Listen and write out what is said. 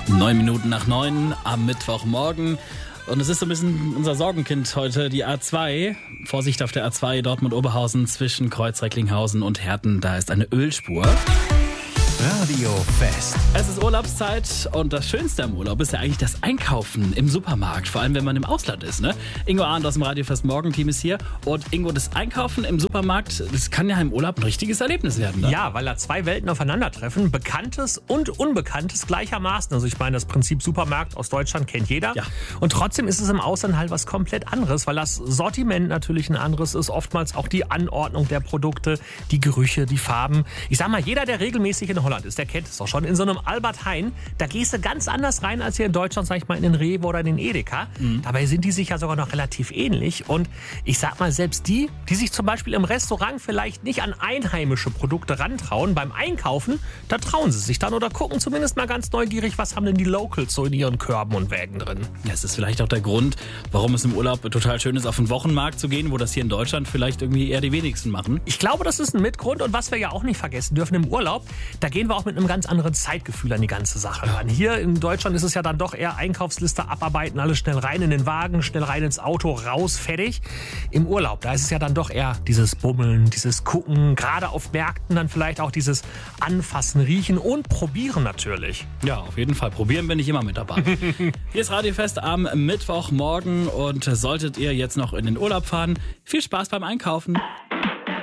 9 am Mittwochmorgen. Und es ist so ein bisschen unser Sorgenkind heute, die A2. Vorsicht auf der A2 Dortmund-Oberhausen zwischen Kreuz-Recklinghausen und Herten. Da ist eine Ölspur. Radio Fest. Es ist Urlaubszeit und das Schönste am Urlaub ist ja eigentlich das Einkaufen im Supermarkt. Vor allem, wenn man im Ausland ist, ne? Ingo Arndt aus dem Radio Fest Morgenteam ist hier. Und Ingo, das Einkaufen im Supermarkt, das kann ja im Urlaub ein richtiges Erlebnis werden. Ne? Ja, weil da zwei Welten aufeinandertreffen. Bekanntes und Unbekanntes gleichermaßen. Also ich meine, das Prinzip Supermarkt aus Deutschland kennt jeder. Ja. Und trotzdem ist es im Ausland halt was komplett anderes, weil das Sortiment natürlich ein anderes ist. Oftmals auch die Anordnung der Produkte, die Gerüche, die Farben. Ich sag mal, jeder, der regelmäßig in Holland ist, der kennt es auch schon. In so einem Albert Heijn, da gehst du ganz anders rein als hier in Deutschland, sag ich mal, in den Rewe oder in den Edeka. Dabei sind die sich ja sogar noch relativ ähnlich. Und ich sag mal, selbst die sich zum Beispiel im Restaurant vielleicht nicht an einheimische Produkte rantrauen, beim Einkaufen, da trauen sie sich dann oder gucken zumindest mal ganz neugierig, was haben denn die Locals so in ihren Körben und Wägen drin. Ja, es ist vielleicht auch der Grund, warum es im Urlaub total schön ist, auf den Wochenmarkt zu gehen, wo das hier in Deutschland vielleicht irgendwie eher die wenigsten machen. Ich glaube, das ist ein Mitgrund. Und was wir ja auch nicht vergessen dürfen im Urlaub, da gehen wir auch mit einem ganz anderen Zeitgefühl an die ganze Sache ran. Hier in Deutschland ist es ja dann doch eher Einkaufsliste abarbeiten, alles schnell rein in den Wagen, schnell rein ins Auto, raus, fertig. Im Urlaub, da ist es ja dann doch eher dieses Bummeln, dieses Gucken, gerade auf Märkten dann vielleicht auch dieses Anfassen, Riechen und Probieren natürlich. Ja, auf jeden Fall. Probieren bin ich immer mit dabei. Hier ist Radio Fest am Mittwochmorgen und solltet ihr jetzt noch in den Urlaub fahren, viel Spaß beim Einkaufen.